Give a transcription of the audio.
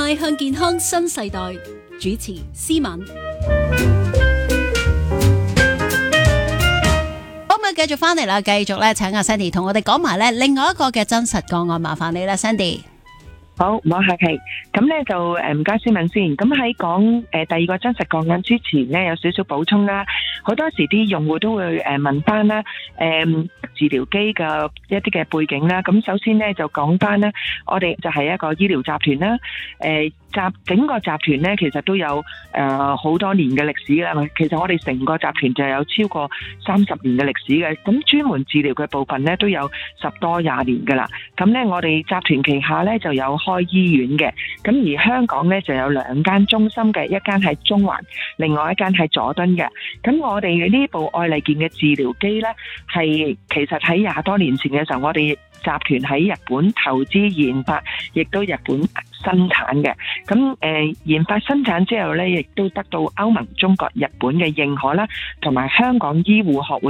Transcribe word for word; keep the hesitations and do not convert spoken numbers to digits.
邁向健康新世代，主持思敏。 好，咁啊，繼續翻嚟啦，繼續咧，請阿 Sandy 同我哋講埋咧另外一個嘅真實個案，麻煩你啦 ，Sandy。 好，唔好客氣。咁咧就誒唔該思敏先。咁喺講誒第二個真實個案之前咧，有少少補充啦。好多時啲用戶都會誒問翻啦，誒治療機嘅一啲嘅背景啦。咁首先咧就講翻咧，我哋就係一個醫療集團啦。誒集整個集團咧，其實都有誒好多年嘅歷史啦。其實我哋成個集團就有超過三十年嘅歷史嘅。咁專門治療嘅部分咧都有十多廿年噶啦。咁咧我哋集團旗下咧就有開醫院嘅。咁而香港咧就有兩間中心嘅，一間係中環，另外一間係佐敦嘅。咁我哋呢部愛麗健嘅治療機咧，係其實喺廿多年前嘅時候，我哋集團喺日本投資研發，亦都日本生產嘅。咁誒、呃、研發生產之後咧，亦都得到歐盟、中國、日本嘅認可啦，同埋香港醫護學會